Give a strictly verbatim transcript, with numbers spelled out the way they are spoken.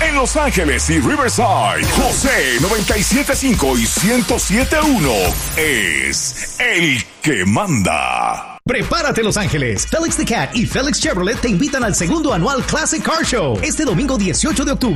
En Los Ángeles y Riverside, José noventa y siete punto cinco y ciento siete punto uno es el que manda. Prepárate, Los Ángeles. Felix the Cat y Felix Chevrolet te invitan al segundo anual Classic Car Show este domingo dieciocho de octubre.